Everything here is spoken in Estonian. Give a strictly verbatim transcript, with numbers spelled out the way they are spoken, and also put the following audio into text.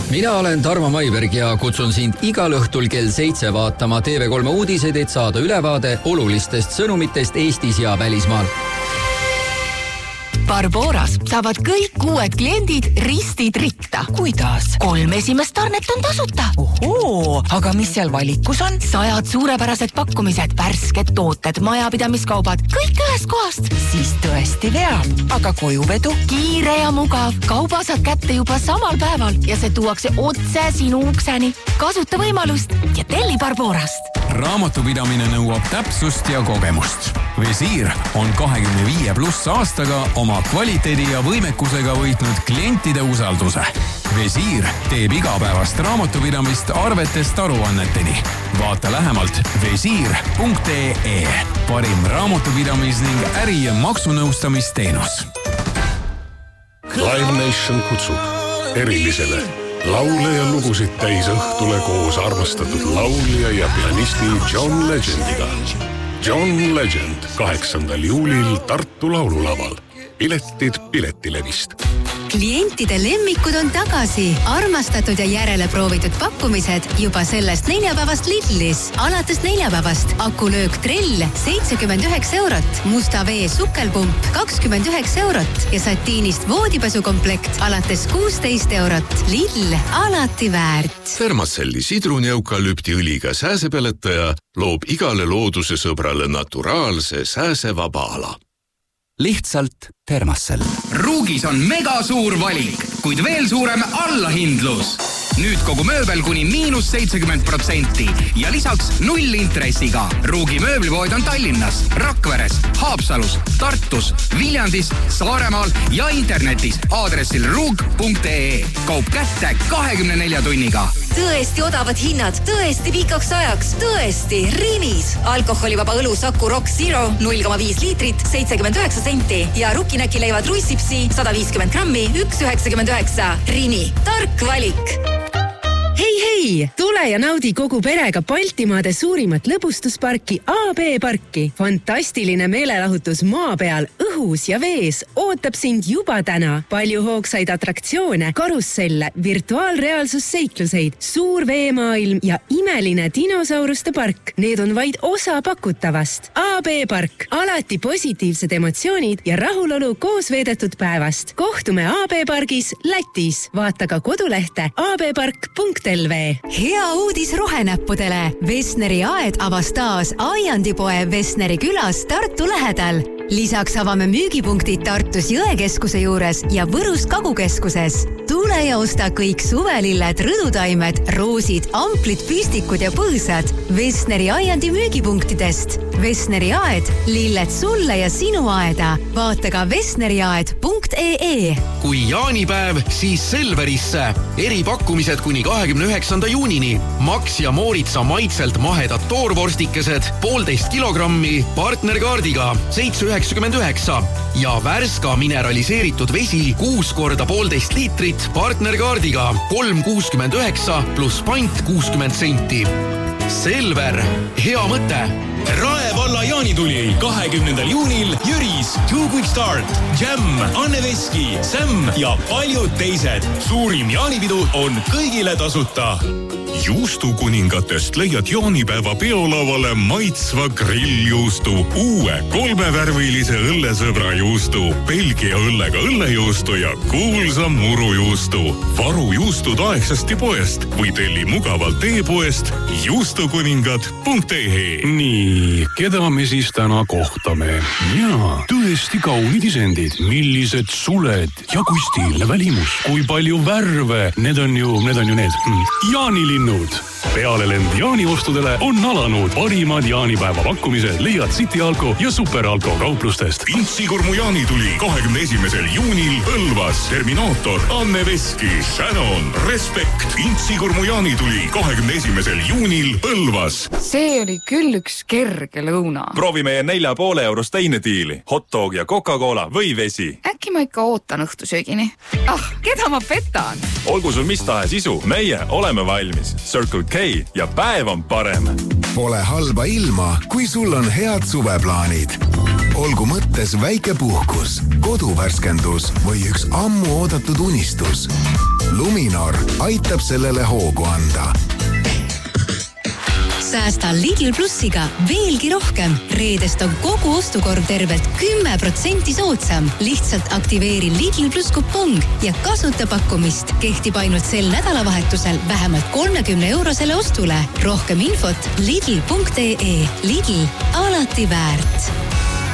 Mina olen Tarmo Maiberg ja kutsun sind igal õhtul kell seitse vaatama T V kolme uudiseid, et saada ülevaade olulistest sõnumitest Eestis ja välismaal. Barboras saavad kõik uued kliendid ristid ritta. Kuidas? Kolm esimest tarnet on tasuta. Ohoo, aga mis seal valikus on? Sajad suurepärased pakkumised, värsked tooted, majapidamiskaubad, kõik ühest kohast. Siis tõesti veab. Aga kojuvedu? Kiire ja mugav. Kauba saad kätte juba samal päeval ja see tuuakse otse sinu ukseni. Kasuta võimalust ja telli Barborast. Raamatupidamine nõuab täpsust ja kogemust. Visiir on kahekümne viie pluss aastaga oma kvaliteedi ja võimekusega võitnud klientide usalduse. Visiir teeb igapäevast raamatupidamist arvetest aruanneteni. Vaata lähemalt visiir punkt ee. Parim raamatupidamis ning äri- ja maksunõustamisteenus. Live Nation kutsub erilisele laule ja lugusid täis õhtule koos armastatud laulja ja pianisti John Legendiga. John Legend kaheksandal juulil Tartu laululaval. Piletid Piletilevist. Klientide lemmikud on tagasi. Armastatud ja järele proovitud pakkumised juba sellest neljapäevast Lidlis. Alates neljapäevast akulöök Trell seitsekümmend üheksa eurot, musta vee sukelpump kakskümmend üheksa eurot ja satiinist voodipesukomplekt alates kuusteist eurot. Lidl, alati väärt. Fermacelli sidruni eukalüptiõliga sääsepeletaja loob igale looduse sõbrale naturaalse sääsevaba ala. Lihtsalt Thermacell. Ruugis on mega suur valik, kuid veel suurem allahindlus. Nüüd kogu mööbel kuni miinus seitsekümmend protsenti ja lisaks null intressiga. Ruugi mööblipood on Tallinnas, Rakveres, Haapsalus, Tartus, Viljandis, Saaremaal ja internetis aadressil ruug punkt ee. Kaup kätte kahekümne nelja tunniga. Tõesti odavad hinnad, tõesti pikaks ajaks, tõesti Rimis. Alkoholivaba õlu Saku Rock Zero null koma viis liitrit, seitsekümmend üheksa senti ja Rukinäki leivad ruissipsi sada viiskümmend grammi, üks üheksakümmend üheksa. Rimi, tark valik. Hei, hei! Tule ja naudi kogu perega Baltimaade suurimat lõbustusparki A B Parki. Fantastiline meelelahutus maa peal, õhus ja vees ootab sind juba täna. Palju hoogsaid atraktsioone, karusselle, virtuaalreaalsusseikluseid, suur veemaailm ja imeline dinosauruste park. Need on vaid osa pakutavast. A B Park. Alati positiivsed emotsioonid ja rahulolu koos veedetud päevast. Kohtume A B Pargis Lätis. Vaata ka kodulehte a b park punkt l v. Hea uudis rohenäppudele. Vesneri aed avas taas Aiandipoe Vesneri külas Tartu lähedal. Lisaks avame müügipunktid Tartus Jõekeskuse juures ja Võrus Kagukeskuses. Tule ja osta kõik suvelilled, rõdutaimed, roosid, amplid, püstikud ja põõsad Vesneri Aiandi müügipunktidest. Vesneri aed, lilled sulle ja sinu aeda. Vaata ka vesneriaed punkt ee. Kui jaanipäev, siis Selverisse. Eripakkumised kuni kahekümne üheksanda juunini. Max ja Mooritsa maitselt mahedad toorvorstikesed, poolteist kilogrammi, partnerkaardiga seitse üheksakümmend üheksa ja Värska mineraliseeritud vesi kuus korda poolteist liitrit partnerkaardiga kolm kuuskümmend üheksa pluss pant kuuskümmend senti. Selver, hea mõte. Rae valla jaanituli kahekümnendal juunil Jüris, Two Quick Start, Jam, Anne Veski, Sam ja paljud teised. Suurim jaanipidu on kõigile tasuta. Juustukuningatest leiad jaanipäeva peolavale maitsva grilljuustu, uue kolmevärvilise õllesõbra juustu, Belgia õllega õllejuustu ja kuulsa murujuustu. Varu juustud aegsasti poest või telli mugavalt e-poest juustukuningad punkt ee. Nii, keda me siis täna kohtame? Jaa, tõesti kaunid isendid, millised suled ja kui stiilne välimus, kui palju värve, need on ju, need on ju need jaanilinnud. Peale lend jaaniostudele on alanud parimad jaanipäeva pakkumised leiad City Alko ja Super Alko kauplustest. Intsikurmu jaanituli kahekümne esimesel juunil Põlvas. Terminaator, Anne Veski, Shannon, Respekt. Intsikurmu jaanituli kahekümne esimesel juunil Põlvas. See oli küll üks kerge lõuna. Proovi meie nelja poole eurost teine diili. Hotdog ja Coca-Cola või vesi. Äkki ma ikka ootan õhtusöögini. Ah, keda ma petan? Olgu sul mis tahes isu, meie oleme valmis. Circle K ja päev on parem. Pole halba ilma, kui sul on head suveplaanid. Olgu mõttes väike puhkus, koduvärskendus või üks ammu oodatud unistus. Luminor aitab sellele hoogu anda. Säästa Lidl Plussiga veelgi rohkem. Reedest on kogu ostukorv tervelt kümme protsenti soodsam. Lihtsalt aktiveeri Lidl Plus kupong ja kasuta pakkumist. Kehtib ainult sel nädalavahetusel vähemalt kolmekümne eurosele ostule. Rohkem infot lidl punkt ee. Lidl, alati väärt.